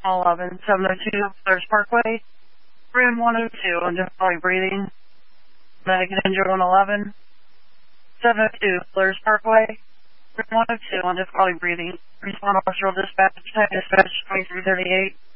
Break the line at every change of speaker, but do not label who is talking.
11, 702 Polaris Parkway, room 102 on difficulty breathing. Medic injured on 11, 702 Polaris Parkway, room 102 on difficulty breathing. Respond officer dispatch, dispatch 2338.